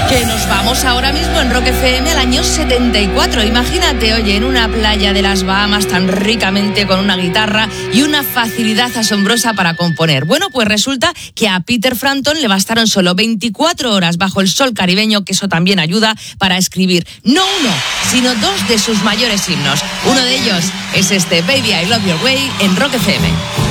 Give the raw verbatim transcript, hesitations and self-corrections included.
Que nos vamos ahora mismo en Rock F M al año setenta y cuatro. Imagínate, oye, en una playa de las Bahamas tan ricamente con una guitarra y una facilidad asombrosa para componer. Bueno, pues resulta que a Peter Frampton le bastaron solo veinticuatro horas bajo el sol caribeño, que eso también ayuda, para escribir no uno, sino dos de sus mayores himnos. Uno de ellos es este Baby I Love Your Way en Rock F M.